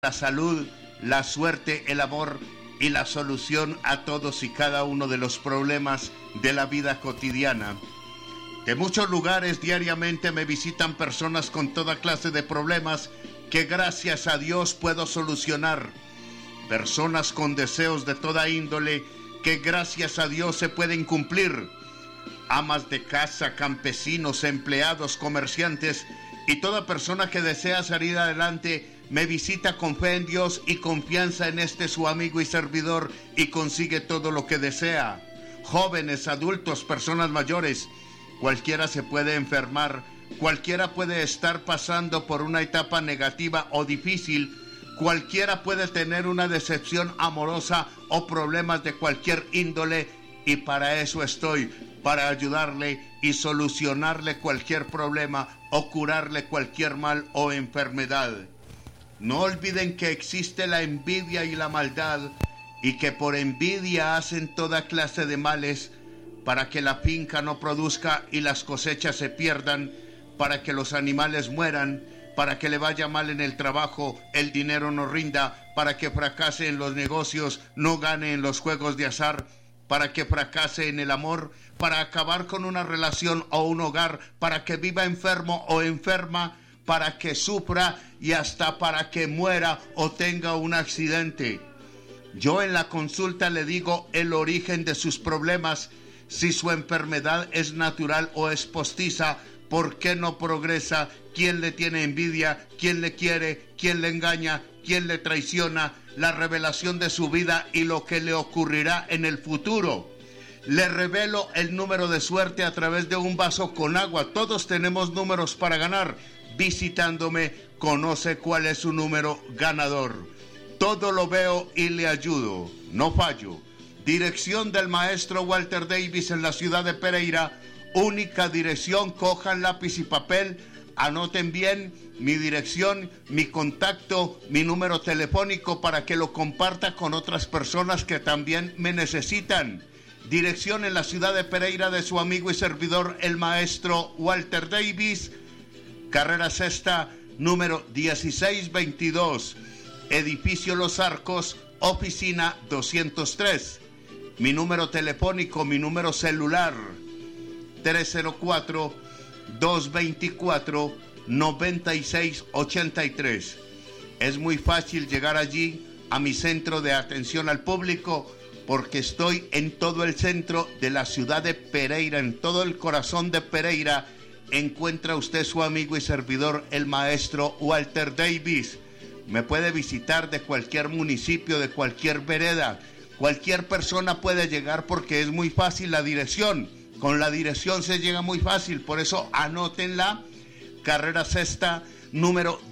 la salud, la suerte, el amor y la solución a todos y cada uno de los problemas de la vida cotidiana. De muchos lugares diariamente me visitan personas con toda clase de problemas que gracias a Dios puedo solucionar. Personas con deseos de toda índole que gracias a Dios se pueden cumplir. Amas de casa, campesinos, empleados, comerciantes y toda persona que desea salir adelante me visita con fe en Dios y confianza en este su amigo y servidor y consigue todo lo que desea. Jóvenes, adultos, personas mayores, cualquiera se puede enfermar, cualquiera puede estar pasando por una etapa negativa o difícil, cualquiera puede tener una decepción amorosa o problemas de cualquier índole y para eso estoy, para ayudarle y solucionarle cualquier problema o curarle cualquier mal o enfermedad. No olviden que existe la envidia y la maldad y que por envidia hacen toda clase de males para que la finca no produzca y las cosechas se pierdan, para que los animales mueran, para que le vaya mal en el trabajo, el dinero no rinda, para que fracase en los negocios, no gane en los juegos de azar, para que fracase en el amor, para acabar con una relación o un hogar, para que viva enfermo o enferma, para que sufra y hasta para que muera o tenga un accidente. Yo en la consulta le digo el origen de sus problemas, si su enfermedad es natural o es postiza, por qué no progresa, quién le tiene envidia, quién le quiere, quién le engaña, quién le traiciona, la revelación de su vida y lo que le ocurrirá en el futuro. Le revelo el número de suerte a través de un vaso con agua. Todos tenemos números para ganar. Visitándome, conoce cuál es su número ganador. Todo lo veo y le ayudo. No fallo. Dirección del maestro Walter Davis en la ciudad de Pereira. Única dirección, cojan lápiz y papel, anoten bien mi dirección, mi contacto, mi número telefónico para que lo comparta con otras personas que también me necesitan. Dirección en la ciudad de Pereira de su amigo y servidor, el maestro Walter Davis, carrera sexta, número 1622, edificio Los Arcos, oficina 203. Mi número telefónico, mi número celular, 304-224-9683. Es muy fácil llegar allí a mi centro de atención al público porque estoy en todo el centro de la ciudad de Pereira, en todo el corazón de Pereira. Encuentra usted su amigo y servidor, el maestro Walter Davis. Me puede visitar de cualquier municipio, de cualquier vereda. Cualquier persona puede llegar porque es muy fácil la dirección. Con la dirección se llega muy fácil, por eso anótenla. Carrera sexta, número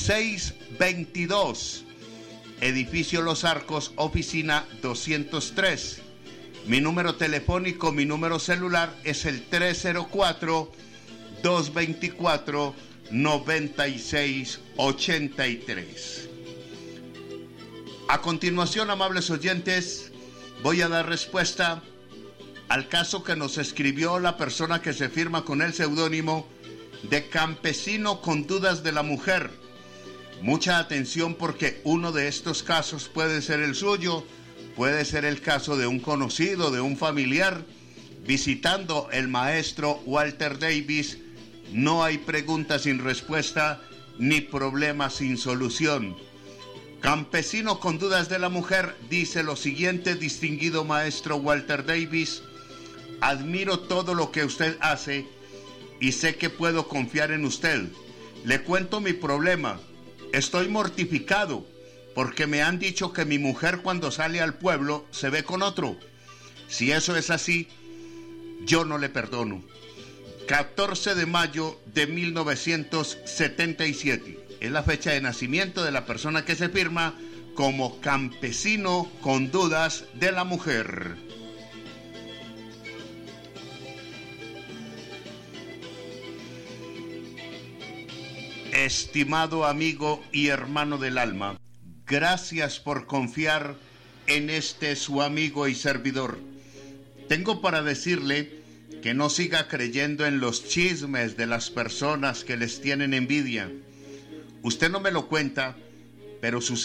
1622. Edificio Los Arcos, oficina 203. Mi número telefónico, mi número celular es el 304-224-9683. A continuación, amables oyentes, voy a dar respuesta al caso que nos escribió la persona que se firma con el seudónimo de Campesino con Dudas de la Mujer. Mucha atención porque uno de estos casos puede ser el suyo, puede ser el caso de un conocido, de un familiar. Visitando el maestro Walter Davis, no hay pregunta sin respuesta ni problema sin solución. Campesino con Dudas de la Mujer dice lo siguiente, distinguido maestro Walter Davis: admiro todo lo que usted hace y sé que puedo confiar en usted. Le cuento mi problema. Estoy mortificado porque me han dicho que mi mujer cuando sale al pueblo se ve con otro. Si eso es así, yo no le perdono. 14 de mayo de 1977. Es la fecha de nacimiento de la persona que se firma como Campesino con Dudas de la Mujer. Estimado amigo y hermano del alma, gracias por confiar en este su amigo y servidor. Tengo para decirle que no siga creyendo en los chismes de las personas que les tienen envidia. Usted no me lo cuenta, pero sus